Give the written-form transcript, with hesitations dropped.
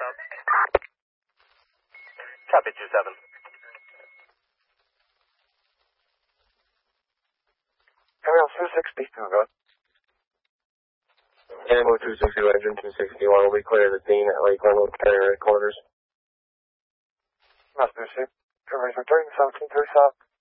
south. Copy 27. Carry on 260, go. Animal 260, engine 261 will be clear of the scene at Lake Level Carrier headquarters. Master 2, information returning 1730 south.